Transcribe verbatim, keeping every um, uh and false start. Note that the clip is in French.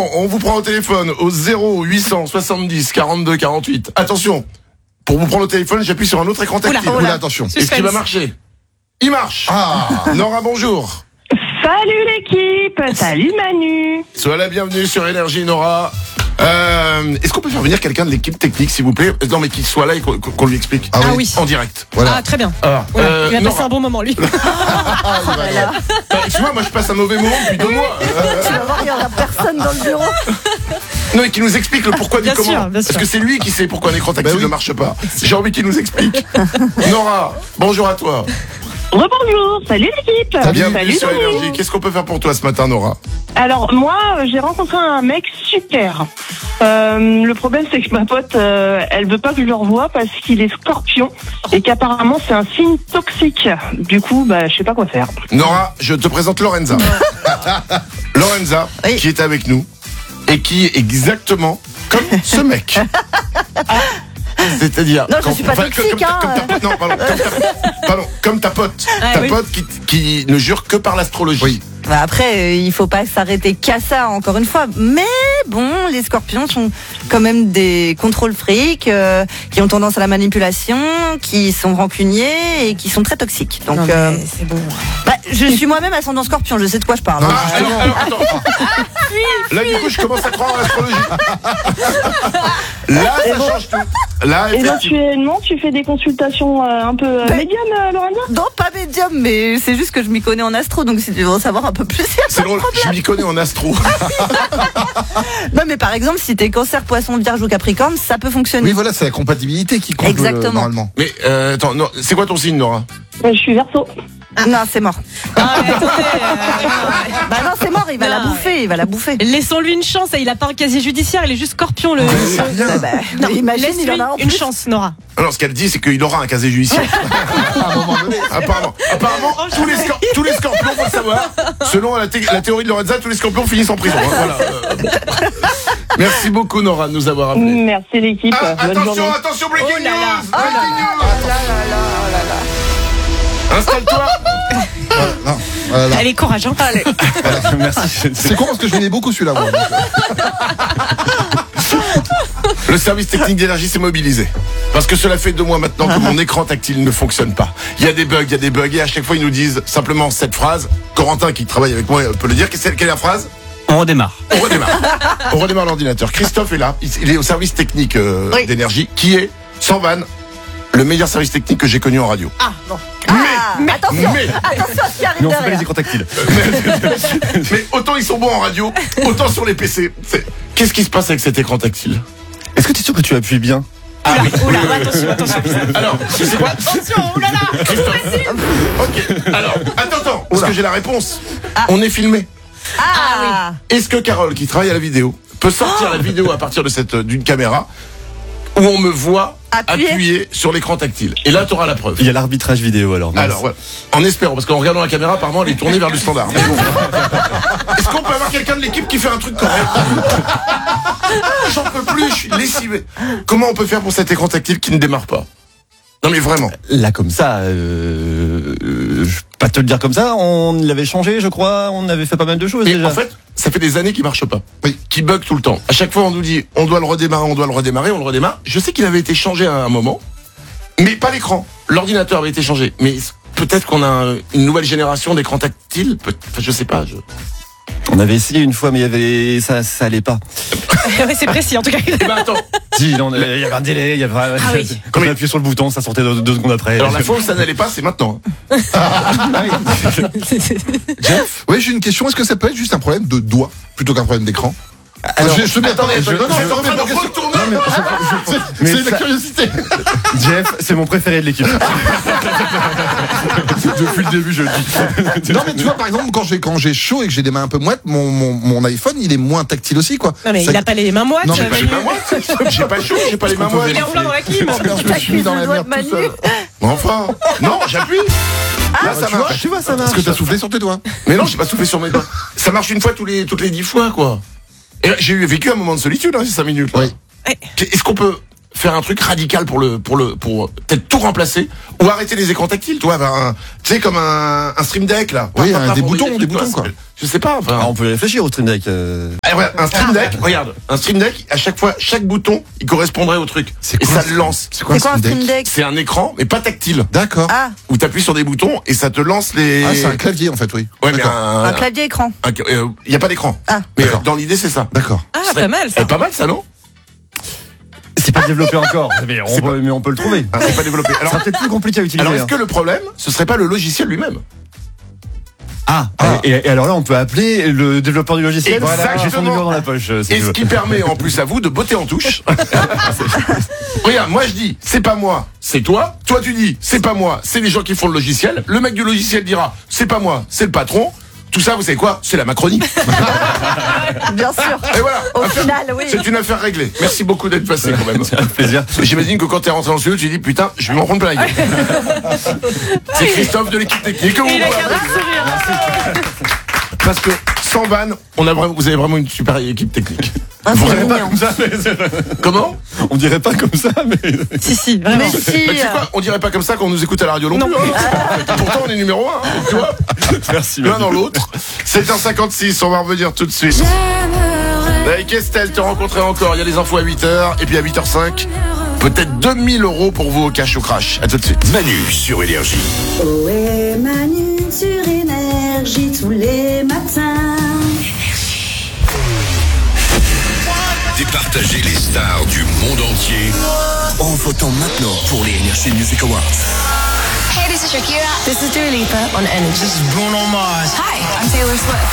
on vous prend au téléphone au zéro huit cent soixante-dix quarante-deux quarante-huit. Attention, pour vous prendre au téléphone, j'appuie sur un autre écran tactile. Oula, Oula, oula. attention. Suspense. Est-ce qu'il va marcher? Il marche. Ah. Nora, bonjour. Salut l'équipe, salut Manu. Sois la bienvenue sur Énergie, Nora. Euh, est-ce qu'on peut faire venir quelqu'un de l'équipe technique, s'il vous plaît? Non, mais qu'il soit là et qu'on, qu'on lui explique. Ah, Ah oui. oui. En direct. Voilà. Ah, très bien. Ah, Voilà. euh, Il va Nora. passer un bon moment, lui. Ah, voilà. Euh, excuse-moi, moi je passe un mauvais moment depuis deux mois. Euh, Tu vas voir, il n'y aura personne dans le bureau. non, et qui nous explique le pourquoi du Bien comment. sûr, bien Parce sûr. que c'est lui qui sait pourquoi un écran tactile Bah oui. ne marche pas. J'ai envie qu'il nous explique. Nora, bonjour à toi. Rebonjour, salut l'équipe. Bienvenue Salut sur Manu. Énergie. Qu'est-ce qu'on peut faire pour toi ce matin, Nora? Alors moi, euh, j'ai rencontré un mec super. Euh, le problème, c'est que ma pote, euh, elle veut pas que je le revoie parce qu'il est scorpion et qu'apparemment c'est un signe toxique. Du coup, bah, je sais pas quoi faire. Nora, je te présente Lorenza. Lorenza, Oui. qui est avec nous et qui est exactement comme ce mec. C'est-à-dire... Non, je quand- suis pas enfin, toxique, comme, ta- hein. comme ta pote, non, pardon, comme ta, pardon, comme ta pote. Ah, ta oui. pote qui, qui ne jure que par l'astrologie. Oui. Bah après, euh, il faut pas s'arrêter qu'à ça, encore une fois. Mais bon, les scorpions sont quand même des contrôles fric, euh, qui ont tendance à la manipulation, qui sont rancuniers et qui sont très toxiques. Donc, Non, mais euh, c'est bon. bah, je suis moi-même ascendant scorpion, je sais de quoi je parle. hein. Ah, alors, alors, attends. Là, du coup, je commence à croire à l'astrologie. Là, ça change tout. Là, effectivement. Éventuellement, tu fais des consultations euh, un peu euh, Ben- médium, euh, Lorenza? Non, pas médium, mais c'est juste que je m'y connais en astro, donc si tu veux en savoir un peu plus. C'est drôle, je m'y connais en astro. Non, mais par exemple, si t'es cancer, poisson, vierge ou capricorne, ça peut fonctionner. Oui, voilà, c'est la compatibilité qui compte euh, Exactement. normalement. Mais euh, attends, non, c'est quoi ton signe, Nora? Euh, Je suis verso. Non, c'est mort. Ah, mais attendez, euh, Bah non, c'est mort, il va Non, la bouffer, il va la bouffer. laissons-lui une chance. Il a pas un casier judiciaire, il est juste scorpion, le. Ah bah, Non, imagine, laisse-lui il en a en une plus. chance, Nora. Alors, ce qu'elle dit, c'est qu'il aura un casier judiciaire. À un moment donné. Apparemment, apparemment Oh, tous, les scor- tous les scorpions, faut le savoir, selon la, thé- la théorie de Lorenza, tous les scorpions finissent en prison. hein, voilà. Euh, Merci beaucoup, Nora, de nous avoir appelés. Merci l'équipe. Ah, Bonne attention, journée. attention, breaking Oh là là. news, breaking news. Installe-toi. Voilà, non, voilà. Allez, courage, hein. Allez. Merci. C'est con parce que je venais beaucoup celui-là. moi, donc, euh. Le service technique d'énergie s'est mobilisé. Parce que cela fait deux mois maintenant que mon écran tactile ne fonctionne pas. Il y a des bugs, il y a des bugs, et à chaque fois ils nous disent simplement cette phrase. Corentin, qui travaille avec moi, peut le dire. Quelle est quelle est la phrase? On redémarre. On redémarre. On redémarre l'ordinateur. Christophe est là. Il il est au service technique euh, Oui. d'énergie, qui est, sans vanne, le meilleur service technique que j'ai connu en radio. Ah, bon. Mais, Ah, attention, mais, attention à ce qui arrive Mais on fait pas derrière. les écrans tactiles. mais autant ils sont bons en radio, autant sur les P C. C'est- Qu'est-ce qui se passe avec cet écran tactile? Est-ce que tu es sûr que tu appuies bien? Ah oui. Oula, attention, attention. Alors, tu sais quoi? Attention, oulala. Ok. Alors, attends, attends, parce que j'ai la réponse. On est filmé. Ah, Est-ce que Carole, qui travaille à la vidéo, peut sortir la vidéo à partir de cette euh, d'une caméra où on me voit Appuyer. appuyer sur l'écran tactile? Et là, tu auras la preuve. Il y a l'arbitrage vidéo alors. mince. Alors, voilà. En espérant, parce qu'en regardant la caméra, apparemment, elle est tournée vers le standard. Mais bon. Est-ce qu'on peut avoir quelqu'un de l'équipe qui fait un truc correct? J'en peux plus, je suis lessivé. Comment on peut faire pour cet écran tactile qui ne démarre pas? Non mais vraiment. Là comme ça, euh, euh, je peux pas te le dire comme ça, on l'avait changé je crois, on avait fait pas mal de choses Et déjà. en fait, ça fait des années qu'il marche pas. Oui. Qui bug tout le temps. À chaque fois, on nous dit, on doit le redémarrer, on doit le redémarrer, on le redémarre. Je sais qu'il avait été changé à un moment, mais pas l'écran. L'ordinateur avait été changé. Mais peut-être qu'on a un- une nouvelle génération d'écrans tactiles. Peut- enfin, je sais pas. Je... On avait essayé une fois mais il y avait ça ça allait pas. Ouais, c'est précis, en tout cas. Eh ben attends. Si, on- il y avait un délai, il y avait Ah oui. quand on appuyait sur le bouton, ça sortait deux, deux secondes après. Alors la fois où ça n'allait pas, c'est maintenant. Jeff, oui, j'ai une question. Est-ce que ça peut être juste un problème de doigt plutôt qu'un problème d'écran? Alors, je, je te mets Attendez, je- attendez, je- je suis en train de je- retourner. Non, mais- Mais C'est la ça- curiosité. Jeff, c'est mon préféré de l'équipe. Depuis le début, je le dis. Non mais tu vois par exemple quand j'ai quand j'ai chaud et que j'ai des mains un peu moites, mon, mon, mon iPhone il est moins tactile aussi quoi. Non, mais Ça- il a pas les mains moites. Non, mais euh, J'ai pas les mains moites. J'ai pas chaud, j'ai pas les mains moites. Il est roulant dans la clim. Merde, je me suis mis dans la merde tout seul. Mais enfin, non, j'appuie. Là, ça tu vois, marche. Tu vois, ça Parce que t'as soufflé sur tes doigts. Mais non, j'ai pas soufflé sur mes doigts. Ça marche une fois tous les toutes les dix fois, quoi. Et là, j'ai eu vécu un moment de solitude, hein, ces cinq minutes. Là. Oui. Est-ce qu'on peut faire un truc radical pour le, pour le, pour peut-être tout remplacer, ou arrêter les écrans tactiles, toi, ben, tu sais, comme un, un stream deck, là. Oui, Pas- un- pas des pour boutons, trucs, des toi, boutons, quoi. Je sais pas, enfin. Ah, on peut y réfléchir au stream deck. euh. Eh ouais, un stream deck, regarde, un stream deck, à chaque fois, chaque bouton, il correspondrait au truc. C'est Et quoi, ça le lance. C'est quoi, C'est quoi un stream deck? C'est un écran, mais pas tactile. D'accord. Ah, Ah, Où t'appuies sur des boutons et ça te lance les. c'est un clavier en fait, oui. Ouais, mais D'accord. un. un clavier écran. Il y a pas d'écran. Ah. Mais euh, D'accord. dans l'idée, c'est ça. D'accord. Ah, pas mal ça. C'est pas mal, ça, non? C'est pas développé encore, mais on, C'est peut, mais on peut le trouver. Ah, c'est pas développé. Ça Alors, sera peut-être plus compliqué à utiliser. alors est-ce hein. que le problème, ce serait pas le logiciel lui-même? Ah, Ah. Et, et alors là, on peut appeler le développeur du logiciel. Exactement. J'ai son numéro dans la poche. euh, si Et tu ce veux. qui permet en plus à vous de botter en touche. Regarde, moi je dis, c'est pas moi, c'est toi. Toi tu dis, c'est pas moi, c'est les gens qui font le logiciel. Le mec du logiciel dira, c'est pas moi, c'est le patron. Tout ça, vous savez quoi? C'est la Macronie. Bien sûr. Et voilà. Au Affaire- final, oui. C'est une affaire réglée. Merci beaucoup d'être passé quand même. C'est un plaisir. J'imagine que quand t'es rentré dans le studio, tu dis putain, je vais m'en prendre plein la gueule. C'est Christophe de l'équipe technique. que vous Il a voyez. gardé le sourire. Parce que sans vanne, on a vraiment, vous avez vraiment une super équipe technique. Ah, c'est Vraiment. mignon. Comme ça, mais- Comment? on dirait pas comme ça, mais. Si, si, vraiment. Mais si. Bah, tu sais quoi, on dirait pas comme ça quand on nous écoute à la radio non, plus. hein. Pourtant, on est numéro un, hein, tu vois. Merci. L'un dans l'autre. sept heures cinquante-six, on va revenir tout de suite. Avec Estelle, te rencontrer encore. Il y a les infos à huit heures. Et puis à huit heures cinq, peut-être deux mille euros pour vous au cash au crash. À tout de suite. Manu sur Énergie. Oh et Manu sur Énergie tous les matins. Départager les stars du monde entier en votant maintenant pour les Energy Music Awards. Hey, this is Shakira. This is Dua Lipa on Energy. Hi, I'm Taylor Swift.